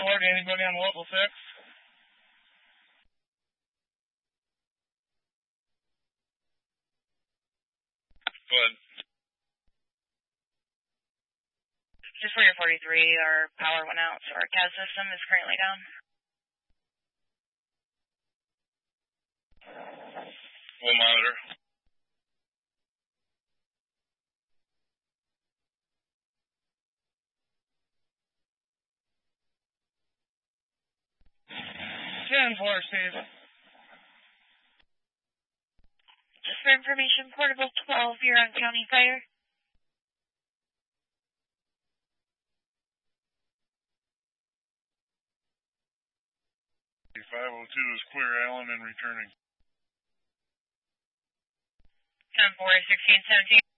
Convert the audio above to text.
Lord, anybody on local 6? Go ahead. Just for your 43, our power went out, so our CAS system is currently down. We'll monitor. Four, Steve. Just for information, Portable 12, you're on County Fire. 502 is clear, Allen, and returning. 10-4, 16-17.